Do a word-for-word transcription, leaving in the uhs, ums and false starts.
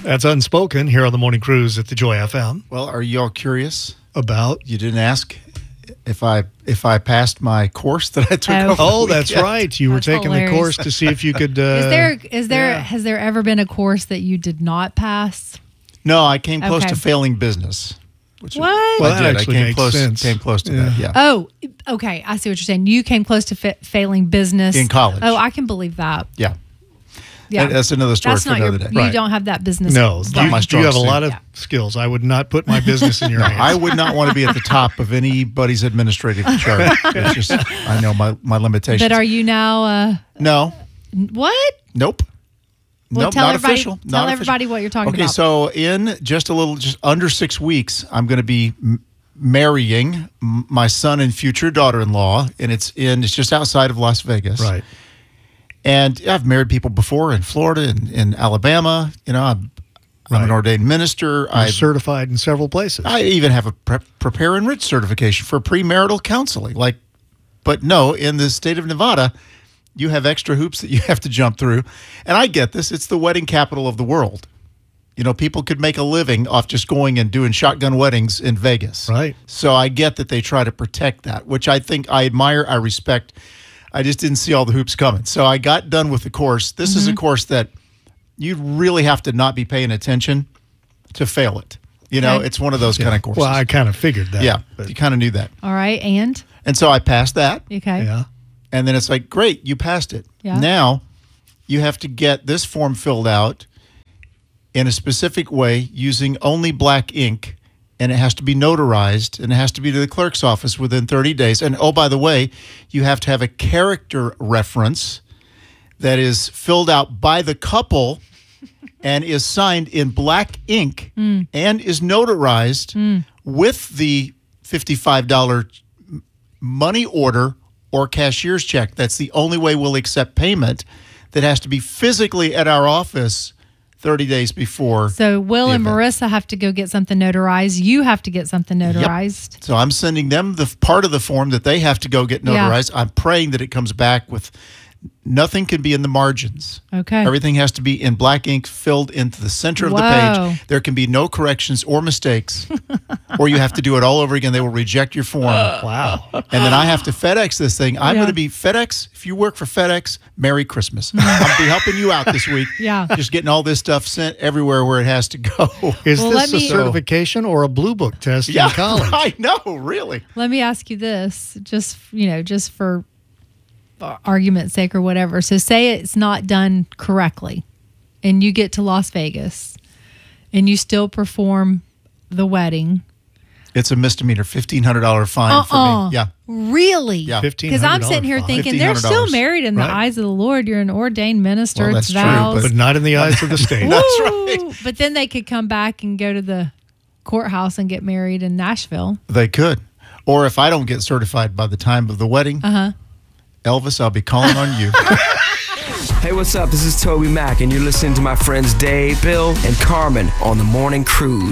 That's Unspoken here on the Morning Cruise at the Joy F M. Well, are you all curious About? You didn't ask if I if I passed my course that I took. Oh, over Oh, the that's weekend. right. You were That's taking hilarious. the course to see if you could. Uh, Is there is there yeah. has there ever been a course that you did not pass? No, I came close Okay. to failing business. Which What? Well, I that did. I actually came makes close. sense. Came close to Yeah. that. Yeah. Oh, okay. I see what you're saying. You came close to fa- failing business In college. Oh, I can believe that. Yeah. Yeah, That's another story That's for not your. another day. You Right. don't have that business. No, not you, my you strong have a suit. lot of Yeah. skills. I would not put my business in your hands. I would not want to be at the top of anybody's administrative chart. It's just I know my my limitations. But are you now? Uh, no. what? Nope. Well, nope, tell not everybody. official. Tell not everybody official. what you're talking okay, about. so in just a little, just under six weeks, I'm going to be m- marrying m- my son and future daughter-in-law, and it's in it's just outside of Las Vegas. Right. And I've married people before in Florida and in Alabama. You know, I'm, I'm an Right. ordained minister. You're I certified in several places. I even have a pre- prepare and rich certification for premarital counseling. Like, but no, in the state of Nevada, you have extra hoops that you have to jump through. And I get this. It's the wedding capital of the world. You know, people could make a living off just going and doing shotgun weddings in Vegas. Right. So I get that they try to protect that, which I think I admire, I respect. I just didn't see all the hoops coming. So I got done with the course. This Mm-hmm. is a course that you really have to not be paying attention to fail it. You know, Okay. it's one of those kind of courses. Well, I kind of figured that. Yeah, But, you kind of knew that. All right, and And so I passed that. okay. yeah. And then it's like, great, you passed it. Yeah. Now you have to get this form filled out in a specific way using only black ink. And it has to be notarized, and it has to be to the clerk's office within thirty days. And oh, by the way, you have to have a character reference that is filled out by the couple and is signed in black ink Mm. and is notarized with the fifty-five dollars money order or cashier's check. That's the only way we'll accept payment. That has to be physically at our office thirty days before. So Will the and event. Marissa have to go get something notarized. You have to get something notarized. So I'm sending them the part of the form that they have to go get Yeah. notarized. I'm praying that it comes back with nothing can be in the margins. Okay. Everything has to be in black ink filled into the center of the Whoa. page. There can be no corrections or mistakes, or you have to do it all over again. They will reject your form. Wow. And then I have to FedEx this thing. I'm Yeah. going to be FedEx. If you work for FedEx, Merry Christmas. I'll be helping you out this week. Yeah. Just getting all this stuff sent everywhere where it has to go. Is Well, this let a me- certification or a blue book test in college? I know, really. Let me ask you this, just you know, just for argument's sake or whatever. So say it's not done correctly, and you get to Las Vegas, and you still perform the wedding. It's a misdemeanor, fifteen hundred dollars fine Uh-uh. for me. Yeah. Really? Yeah. Because I'm sitting here fine. thinking they're still fifteen hundred dollars. married in the Right. eyes of the Lord. You're an ordained minister. Well, it's that's true, vows. But not in the eyes of the state. That's right. Woo! But then they could come back and go to the courthouse and get married in Nashville. They could. Or if I don't get certified by the time of the wedding, Uh-huh. Elvis, I'll be calling on you. Hey, what's up? This is Toby Mac, and you're listening to my friends Dave, Bill, and Carmen on the Morning Cruise.